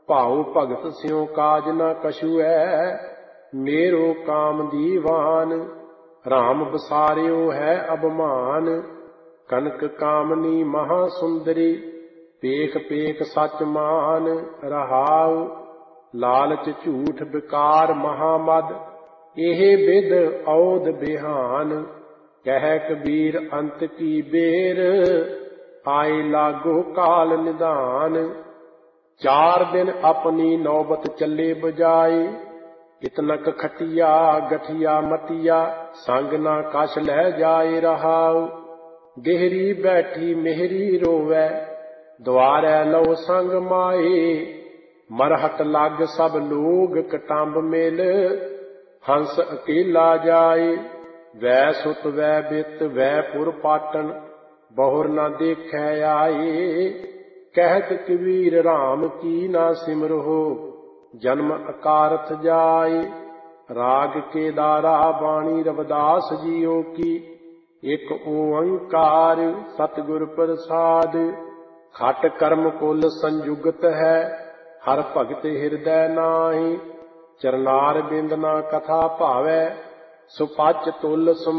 ਭਾਉ ਭਗਤ ਸਿਉ ਕਾਜ ਨ ਕਛੂ ਹੈ, ਮੇਰੋ ਕਾਮ ਦੀਵਾਨ। ਰਾਮ ਬਸਾਰਿਓ ਹੈ ਅਭਮਾਨ, ਕਨਕ ਕਾਮਨੀ ਮਹਾ ਸੁੰਦਰੀ। ਪੇਖ ਪੇਖ ਸਚ ਮਾਨ ਰਹਾਉ, ਲਾਲਚ ਝੂਠ ਵਿਕਾਰ ਮਹਾਮਦ। ਇਹ ਬਿਦ ਔਧ ਬਿਹਾਨ, ਕਹਿ ਕਬੀਰ ਅੰਤ ਕੀ ਬੇਰ। ਆਏ ਲਾਗੋ ਕਾਲ ਨਿਧਾਨ, 4 ਦਿਨ ਆਪਣੀ ਨੌਬਤ ਚੱਲੇ ਬਜਾਏ। ਇਤਨਕ ਖਟਿਆ ਗਠੀਆ ਮਟੀਆ, ਸੰਗ ਨਾ ਕਛ ਲੈ ਜਾਏ ਰਹਾਉ। ਗਹਿਰੀ ਬੈਠੀ ਮਿਹਰੀ ਰੋਵੈ, ਦੁਆਰੈ ਲਉ ਸੰਗ ਮਾਏ। ਮਰਹਟ ਲੱਗ ਸਭ ਲੋਗ ਕਟੰਬ ਮਿਲ, ਹੰਸ ਅਕੇਲਾ ਜਾਏ। ਵੈ ਸੁਤ ਵੈ ਬਿਤ ਵੈ ਪੁਰ ਪਾਟਨ, ਬਹੁਰ ਨਾ ਦੇਖੈ ਆਏ। ਕਹਿਤ ਕਬੀਰ ਰਾਮ ਕੀ ਨਾ ਸਿਮਰਹੁ, ਜਨਮ ਅਕਾਰਥ ਜਾਏ। ਰਾਗ ਕੇਦਾਰਾ ਬਾਣੀ ਰਵਿਦਾਸ ਜੀਓ ਕੀ, ਇਕ ਓੰਕਾਰ ਸਤਿਗੁਰ ਪ੍ਰਸਾਦ। ਖਟ ਕਰਮ ਕੁਲ ਸੰਯੁਗਤ ਹੈ, ਹਰ ਭਗਤ ਹਿਰਦੈ ਨਾਹਿ। ਚਰਨਾਰ ਬਿੰਦ ਨਾ ਕਥਾ ਭਾਵੈ, ਸੁਪਚ ਤੁਲ